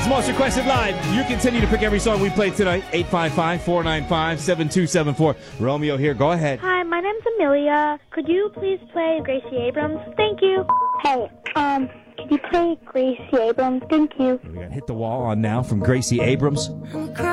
Most Requested Live. You continue to pick every song we play tonight. 855-495-7274. Romeo here. Go ahead. Hi, my name's Amelia. Could you please play Gracie Abrams? Thank you. Hey, could you play Gracie Abrams? Thank you. We got Hit the Wall on now from Gracie Abrams.